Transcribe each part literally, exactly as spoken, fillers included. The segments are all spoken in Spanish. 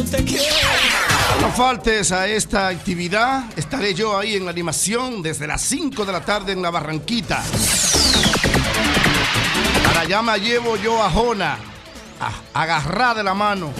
Te quiero. No faltes a esta actividad. Estaré yo ahí en la animación desde las cinco de la tarde en la Barranquita. Para allá me llevo yo a Jona, a, agarrada de la mano.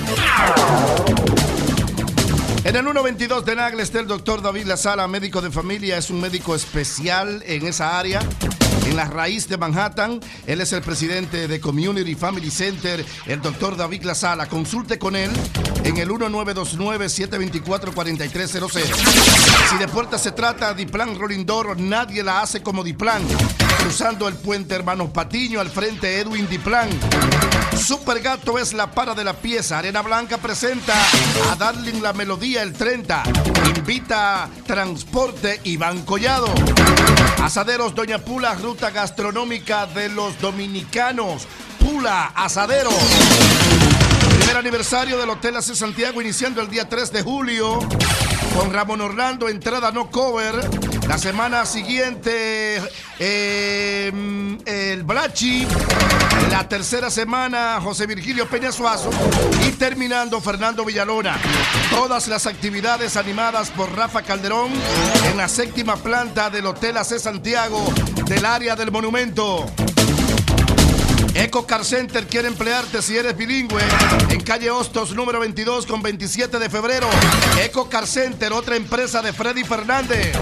En el ciento veintidós de Nagle está el doctor David Lasala, médico de familia. Es un médico especial en esa área, en la raíz de Manhattan. Él es el presidente de Community Family Center, el doctor David Lasala. Consulte con él en el uno nueve dos nueve, siete dos cuatro, cuatro tres cero cero. Si de puertas se trata, Diplan Rolling Door, nadie la hace como Diplan. Cruzando el puente Hermanos Patiño, al frente Edwin Diplan. Super Gato es la para de la pieza. Arena Blanca presenta a Darling la Melodía el treinta. Invita Transporte Iván Collado. Asaderos Doña Pula, ruta gastronómica de los dominicanos. Pula Asaderos. Primer aniversario del Hotel A C Santiago, iniciando el día tres de julio. Con Ramón Orlando, entrada no cover. La semana siguiente, eh, el Blachi. La tercera semana, José Virgilio Peña Suazo. Y terminando, Fernando Villalona. Todas las actividades animadas por Rafa Calderón en la séptima planta del Hotel A C Santiago del área del Monumento. Eco Car Center quiere emplearte si eres bilingüe. En calle Hostos, número veintidós con veintisiete de febrero. Eco Car Center, otra empresa de Freddy Fernández.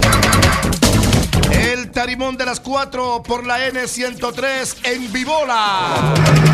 El Tarimón de las cuatro por la N ciento tres en Vibola.